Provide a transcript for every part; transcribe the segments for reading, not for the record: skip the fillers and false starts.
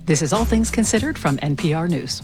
This is All Things Considered from NPR News.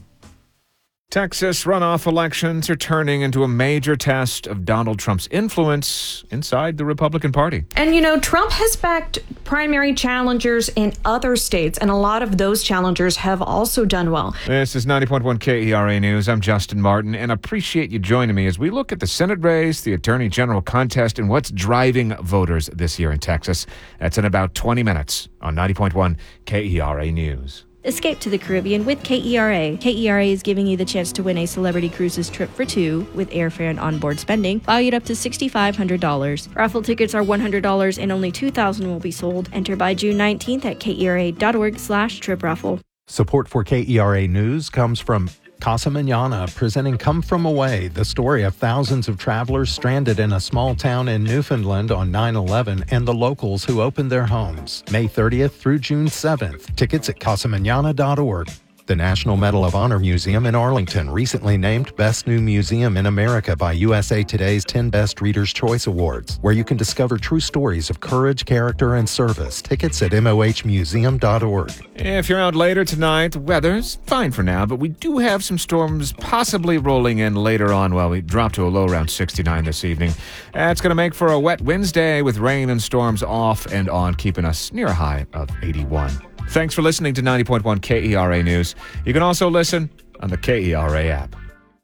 Texas runoff elections are turning into a major test of Donald Trump's influence inside the Republican Party. And, Trump has backed primary challengers in other states, and a lot of those challengers have also done well. This is 90.1 KERA News. I'm Justin Martin, and appreciate you joining me as we look at the Senate race, the Attorney General contest, and what's driving voters this year in Texas. That's in about 20 minutes on 90.1 KERA News. Escape to the Caribbean with KERA. KERA is giving you the chance to win a Celebrity Cruises trip for two with airfare and onboard spending, valued up to $6,500. Raffle tickets are $100 and only 2,000 will be sold. Enter by June 19th at kera.org/trip-raffle. Support for KERA News comes from Casa Mañana, presenting Come From Away, the story of thousands of travelers stranded in a small town in Newfoundland on 9/11 and the locals who opened their homes. May 30th through June 7th. Tickets at casamañana.org. The National Medal of Honor Museum in Arlington recently named Best New Museum in America by USA Today's 10 Best Reader's Choice Awards, where you can discover true stories of courage, character, and service. Tickets at mohmuseum.org. If you're out later tonight, the weather's fine for now, but we do have some storms possibly rolling in later on. Well, we drop to a low around 69 this evening. That's going to make for a wet Wednesday with rain and storms off and on, keeping us near a high of 81. Thanks for listening to 90.1 KERA News. You can also listen on the KERA app.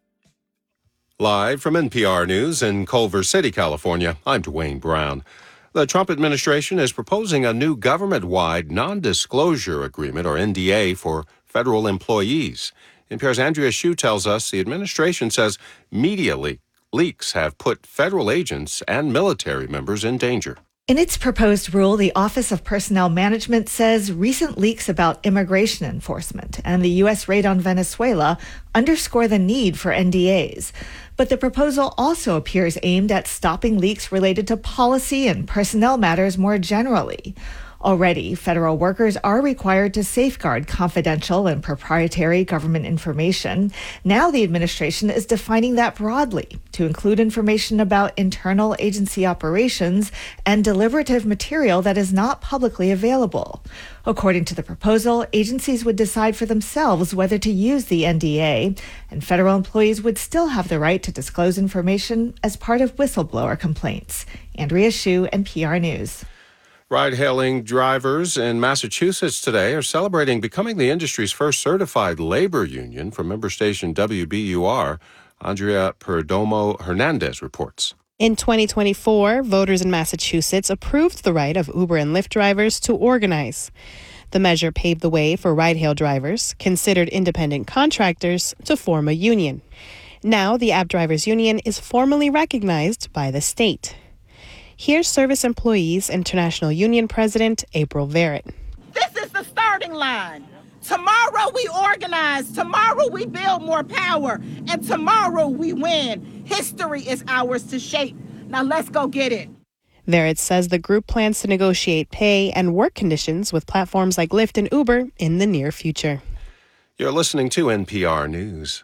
Live from NPR News in Culver City, California, I'm Dwayne Brown. The Trump administration is proposing a new government-wide non-disclosure agreement, or NDA, for federal employees. NPR's Andrea Hsu tells us the administration says media leaks have put federal agents and military members in danger. In its proposed rule, the Office of Personnel Management says recent leaks about immigration enforcement and the U.S. raid on Venezuela underscore the need for NDAs. But the proposal also appears aimed at stopping leaks related to policy and personnel matters more generally. Already, federal workers are required to safeguard confidential and proprietary government information. Now the administration is defining that broadly to include information about internal agency operations and deliberative material that is not publicly available. According to the proposal, agencies would decide for themselves whether to use the NDA, and federal employees would still have the right to disclose information as part of whistleblower complaints. Andrea Hsu, NPR News. Ride-hailing drivers in Massachusetts today are celebrating becoming the industry's first certified labor union. From member station WBUR, Andrea Perdomo Hernandez reports. In 2024, voters in Massachusetts approved the right of Uber and Lyft drivers to organize. The measure paved the way for ride-hail drivers, considered independent contractors, to form a union. Now, the App Drivers Union is formally recognized by the state. Here's Service Employees International Union President April Verrett. This is the starting line. Tomorrow we organize. Tomorrow we build more power. And tomorrow we win. History is ours to shape. Now let's go get it. Verrett says the group plans to negotiate pay and work conditions with platforms like Lyft and Uber in the near future. You're listening to NPR News.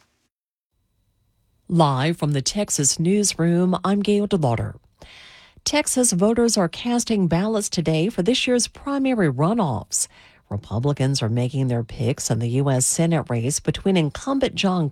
Live from the Texas newsroom, I'm Gail DeLauder. Texas voters are casting ballots today for this year's primary runoffs. Republicans are making their picks in the U.S. Senate race between incumbent John